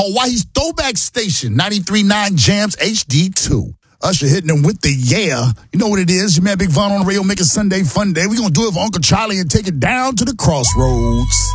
Hawaii's throwback station, 93.9 Jams HD2. Usher hitting them with the yeah. You know what it is. Your man Big Von on the radio, make it Sunday fun day. We're going to do it for Uncle Charlie and take it down to the crossroads.